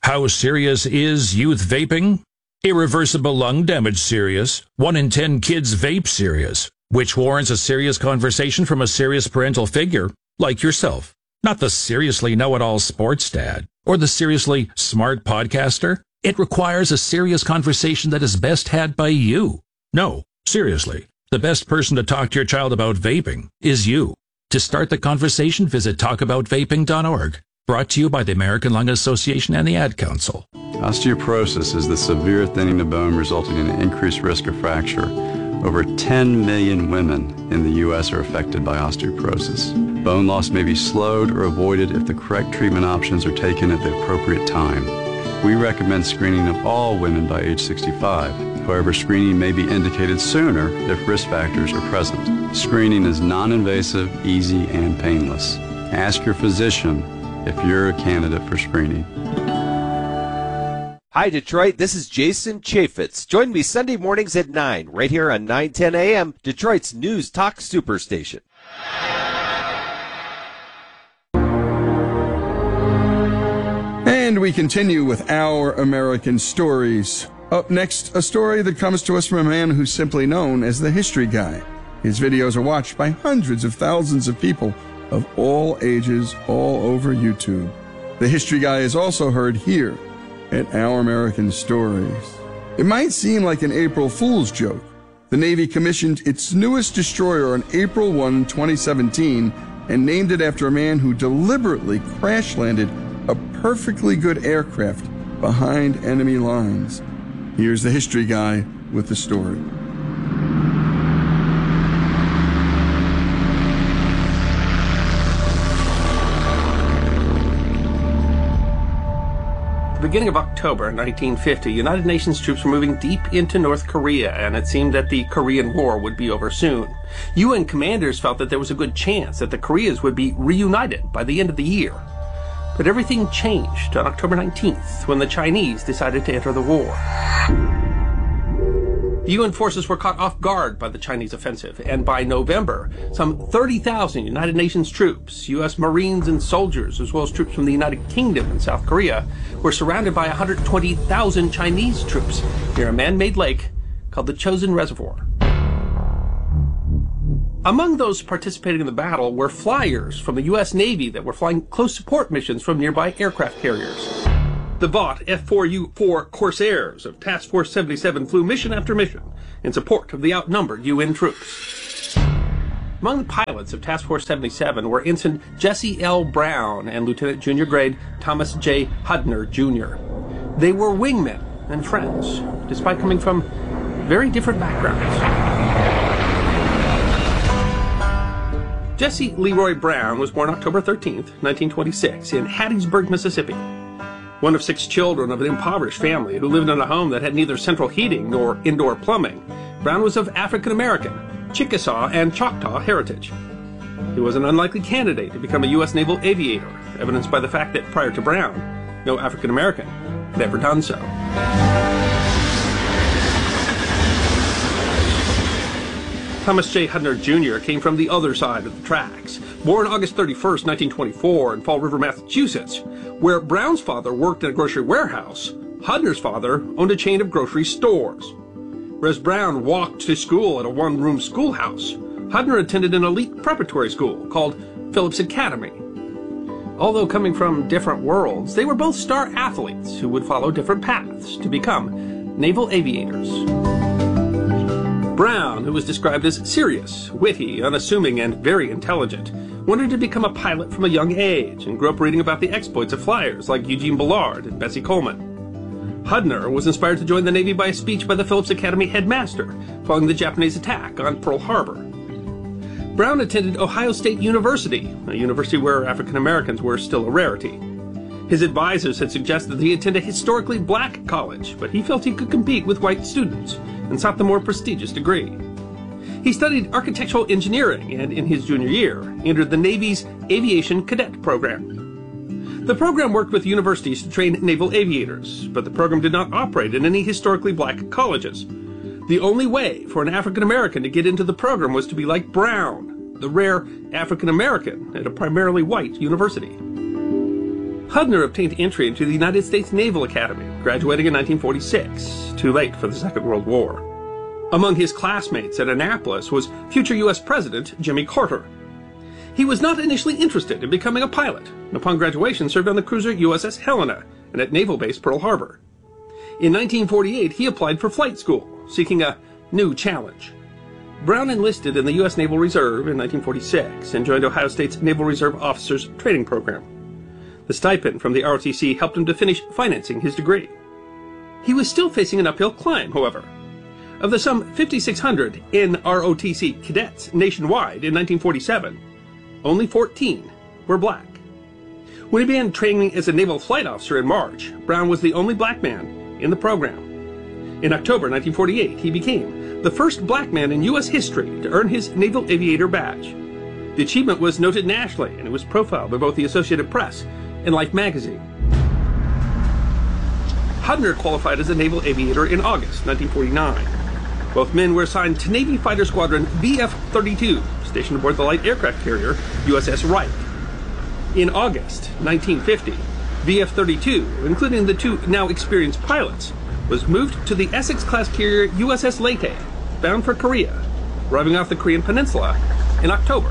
How serious is youth vaping? Irreversible lung damage serious. 1 in 10 kids vape serious, which warrants a serious conversation from a serious parental figure, like yourself. Not the seriously know-it-all sports dad, or the seriously smart podcaster. It requires a serious conversation that is best had by you. No, seriously, the best person to talk to your child about vaping is you. To start the conversation, visit talkaboutvaping.org. Brought to you by the American Lung Association and the Ad Council. Osteoporosis is the severe thinning of bone resulting in an increased risk of fracture. Over 10 million women in the U.S. are affected by osteoporosis. Bone loss may be slowed or avoided if the correct treatment options are taken at the appropriate time. We recommend screening of all women by age 65. However, screening may be indicated sooner if risk factors are present. Screening is non-invasive, easy, and painless. Ask your physician if you're a candidate for screening. Hi, Detroit. This is Jason Chaffetz. Join me Sunday mornings at 9, right here on 910 AM, Detroit's News Talk Superstation. And we continue with Our American Stories. Up next, a story that comes to us from a man who's simply known as the History Guy. His videos are watched by hundreds of thousands of people of all ages all over YouTube. The History Guy is also heard here at Our American Stories. It might seem like an April Fool's joke. The Navy commissioned its newest destroyer on April 1, 2017, and named it after a man who deliberately crash-landed a perfectly good aircraft behind enemy lines. Here's the History Guy with the story. Beginning of October 1950, United Nations troops were moving deep into North Korea, and it seemed that the Korean War would be over soon. UN commanders felt that there was a good chance that the Koreas would be reunited by the end of the year. But everything changed on October 19th when the Chinese decided to enter the war. The UN forces were caught off guard by the Chinese offensive, and by November, some 30,000 United Nations troops, U.S. Marines and soldiers, as well as troops from the United Kingdom and South Korea, were surrounded by 120,000 Chinese troops near a man-made lake called the Chosin Reservoir. Among those participating in the battle were flyers from the U.S. Navy that were flying close support missions from nearby aircraft carriers. The Vought F-4U-4 Corsairs of Task Force 77 flew mission after mission in support of the outnumbered UN troops. Among the pilots of Task Force 77 were Ensign Jesse L. Brown and Lieutenant Junior Grade Thomas J. Hudner, Jr. They were wingmen and friends, despite coming from very different backgrounds. Jesse Leroy Brown was born October 13th, 1926, in Hattiesburg, Mississippi. One of 6 children of an impoverished family who lived in a home that had neither central heating nor indoor plumbing, Brown was of African American, Chickasaw, and Choctaw heritage. He was an unlikely candidate to become a U.S. naval aviator, evidenced by the fact that prior to Brown, no African American had ever done so. Thomas J. Hudner Jr. came from the other side of the tracks. Born August 31st, 1924 in Fall River, Massachusetts, where Brown's father worked in a grocery warehouse, Hudner's father owned a chain of grocery stores. Whereas Brown walked to school at a one-room schoolhouse, Hudner attended an elite preparatory school called Phillips Academy. Although coming from different worlds, they were both star athletes who would follow different paths to become naval aviators. Brown, who was described as serious, witty, unassuming, and very intelligent, wanted to become a pilot from a young age and grew up reading about the exploits of flyers like Eugene Bullard and Bessie Coleman. Hudner was inspired to join the Navy by a speech by the Phillips Academy headmaster following the Japanese attack on Pearl Harbor. Brown attended Ohio State University, a university where African Americans were still a rarity. His advisors had suggested that he attend a historically black college, but he felt he could compete with white students and sought the more prestigious degree. He studied architectural engineering and, in his junior year, entered the Navy's Aviation Cadet Program. The program worked with universities to train naval aviators, but the program did not operate in any historically black colleges. The only way for an African American to get into the program was to be like Brown, the rare African American at a primarily white university. Hudner obtained entry into the United States Naval Academy, graduating in 1946, too late for the Second World War. Among his classmates at Annapolis was future U.S. President Jimmy Carter. He was not initially interested in becoming a pilot, and upon graduation served on the cruiser USS Helena and at Naval Base Pearl Harbor. In 1948, he applied for flight school, seeking a new challenge. Brown enlisted in the U.S. Naval Reserve in 1946 and joined Ohio State's Naval Reserve Officers Training Program. The stipend from the ROTC helped him to finish financing his degree. He was still facing an uphill climb, however. Of the some 5,600 NROTC cadets nationwide in 1947, only 14 were black. When he began training as a naval flight officer in March, Brown was the only black man in the program. In October 1948, he became the first black man in U.S. history to earn his Naval Aviator badge. The achievement was noted nationally, and it was profiled by both the Associated Press and Life magazine. Hudner qualified as a Naval Aviator in August 1949. Both men were assigned to Navy Fighter Squadron VF-32, stationed aboard the light aircraft carrier USS Wright. In August 1950, VF-32, including the two now experienced pilots, was moved to the Essex-class carrier USS Leyte, bound for Korea, arriving off the Korean Peninsula in October.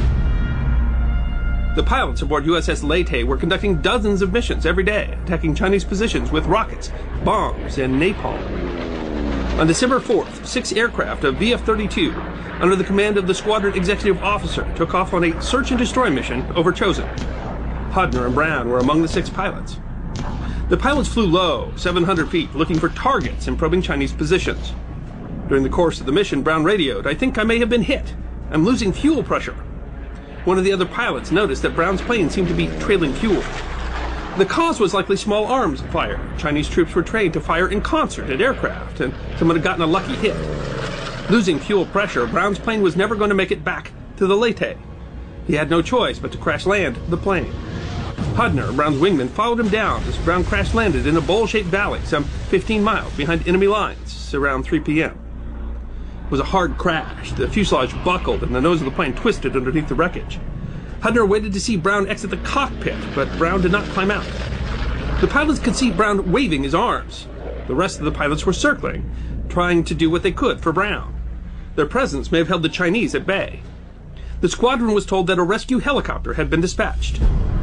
The pilots aboard USS Leyte were conducting dozens of missions every day, attacking Chinese positions with rockets, bombs, and napalm. On December 4th, 6 aircraft of VF-32, under the command of the squadron executive officer, took off on a search and destroy mission over Chosin. Hudner and Brown were among the 6 pilots. The pilots flew low, 700 feet, looking for targets and probing Chinese positions. During the course of the mission, Brown radioed, "I think I may have been hit. I'm losing fuel pressure." One of the other pilots noticed that Brown's plane seemed to be trailing fuel. The cause was likely small arms fire. Chinese troops were trained to fire in concert at aircraft, and someone had gotten a lucky hit. Losing fuel pressure, Brown's plane was never going to make it back to the Leyte. He had no choice but to crash land the plane. Hudner, Brown's wingman, followed him down as Brown crash landed in a bowl-shaped valley some 15 miles behind enemy lines around 3 p.m. It was a hard crash. The fuselage buckled and the nose of the plane twisted underneath the wreckage. Hudner waited to see Brown exit the cockpit, but Brown did not climb out. The pilots could see Brown waving his arms. The rest of the pilots were circling, trying to do what they could for Brown. Their presence may have held the Chinese at bay. The squadron was told that a rescue helicopter had been dispatched.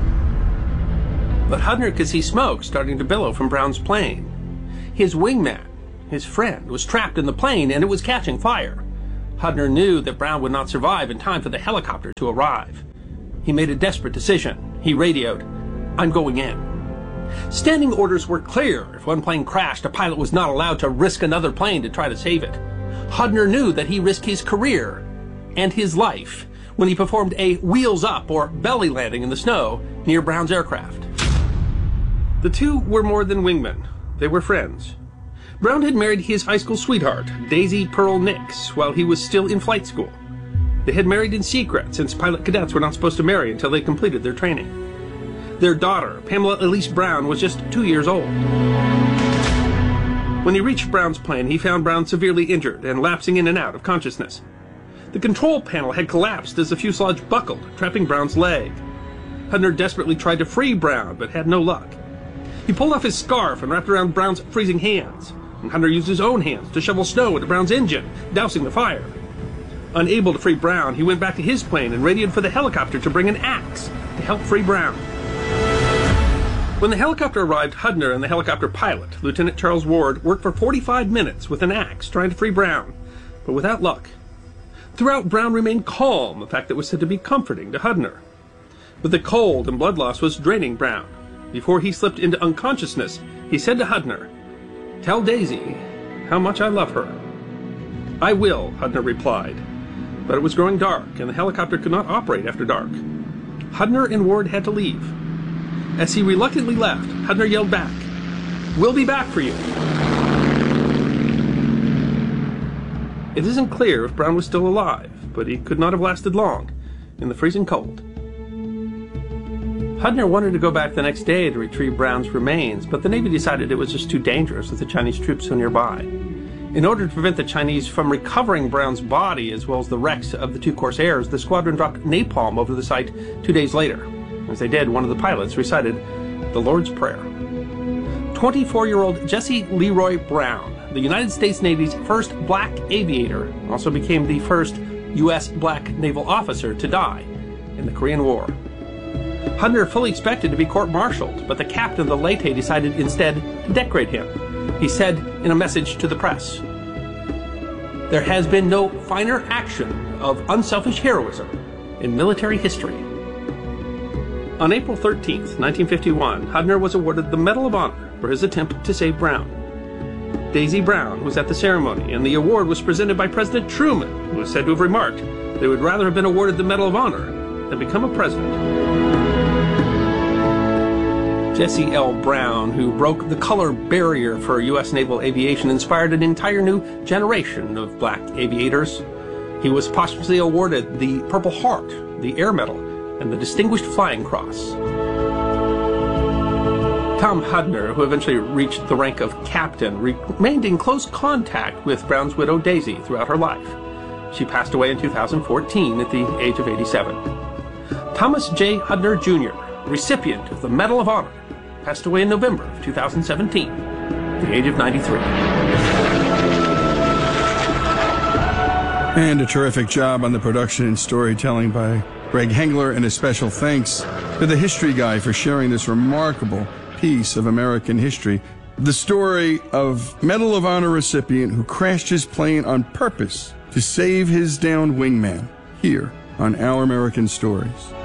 But Hudner could see smoke starting to billow from Brown's plane. His wingman, his friend, was trapped in the plane and it was catching fire. Hudner knew that Brown would not survive in time for the helicopter to arrive. He made a desperate decision. He radioed, "I'm going in." Standing orders were clear. If one plane crashed, a pilot was not allowed to risk another plane to try to save it. Hudner knew that he risked his career and his life when he performed a wheels up or belly landing in the snow near Brown's aircraft. The two were more than wingmen. They were friends. Brown had married his high school sweetheart, Daisy Pearl Nix, while he was still in flight school. They had married in secret, since pilot cadets were not supposed to marry until they completed their training. Their daughter, Pamela Elise Brown, was just 2 years old. When he reached Brown's plane, he found Brown severely injured and lapsing in and out of consciousness. The control panel had collapsed as the fuselage buckled, trapping Brown's leg. Hudner desperately tried to free Brown, but had no luck. He pulled off his scarf and wrapped around Brown's freezing hands, and Hudner used his own hands to shovel snow into Brown's engine, dousing the fire. Unable to free Brown, he went back to his plane and radioed for the helicopter to bring an axe to help free Brown. When the helicopter arrived, Hudner and the helicopter pilot, Lieutenant Charles Ward, worked for 45 minutes with an axe trying to free Brown, but without luck. Throughout, Brown remained calm, a fact that was said to be comforting to Hudner. But the cold and blood loss was draining Brown. Before he slipped into unconsciousness, he said to Hudner, "Tell Daisy how much I love her." "I will," Hudner replied. But it was growing dark, and the helicopter could not operate after dark. Hudner and Ward had to leave. As he reluctantly left, Hudner yelled back, "We'll be back for you." It isn't clear if Brown was still alive, but he could not have lasted long in the freezing cold. Hudner wanted to go back the next day to retrieve Brown's remains, but the Navy decided it was just too dangerous with the Chinese troops so nearby. In order to prevent the Chinese from recovering Brown's body as well as the wrecks of the 2 Corsairs, the squadron dropped napalm over the site 2 days later. As they did, one of the pilots recited the Lord's Prayer. 24-year-old Jesse Leroy Brown, the United States Navy's first black aviator, also became the first U.S. black naval officer to die in the Korean War. Hudner fully expected to be court-martialed, but the captain of the Leyte decided instead to decorate him. He said in a message to the press, "There has been no finer action of unselfish heroism in military history." On April 13, 1951, Hudner was awarded the Medal of Honor for his attempt to save Brown. Daisy Brown was at the ceremony, and the award was presented by President Truman, who was said to have remarked that he would rather have been awarded the Medal of Honor than become a president. Jesse L. Brown, who broke the color barrier for U.S. naval aviation, inspired an entire new generation of black aviators. He was posthumously awarded the Purple Heart, the Air Medal, and the Distinguished Flying Cross. Tom Hudner, who eventually reached the rank of captain, remained in close contact with Brown's widow Daisy throughout her life. She passed away in 2014 at the age of 87. Thomas J. Hudner, Jr., recipient of the Medal of Honor, passed away in November of 2017 at the age of 93. And a terrific job on the production and storytelling by Greg Hengler, and a special thanks to the History Guy for sharing this remarkable piece of American history. The story of Medal of Honor recipient who crashed his plane on purpose to save his downed wingman, here on Our American Stories.